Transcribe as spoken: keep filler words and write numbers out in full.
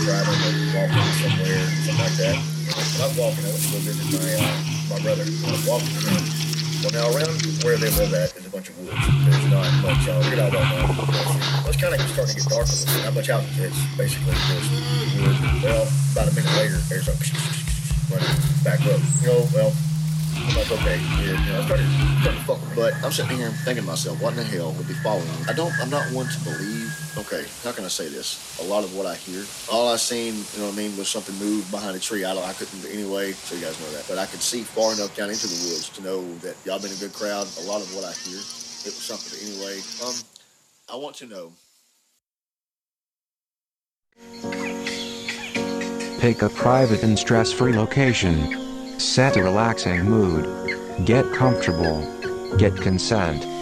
driving or walking somewhere, something like that. You know, when I was walking, I went to go visit my uh, my brother. I was walking with him. Well, now around where they live at is a bunch of woods. There's not much. Uh, we're out right now. Well, it's kind of starting to get dark a little bit. Not much houses. It's basically just wood. Well, about a minute later, there's a running back up. You know, well, I'm like, okay, yeah, you know, I started, started to fuck with me. But I'm sitting here thinking to myself, what in the hell would be following me? I don't, I'm not one to believe, okay, how can I say this? A lot of what I hear, all I seen, you know what I mean, was something move behind a tree. I, don't, I couldn't, anyway, so you guys know that. But I could see far enough down into the woods to know that y'all been a good crowd. A lot of what I hear, it was something. But anyway, um, I want to know. Pick a private and stress-free location. Set a relaxing mood. Get comfortable. Get consent.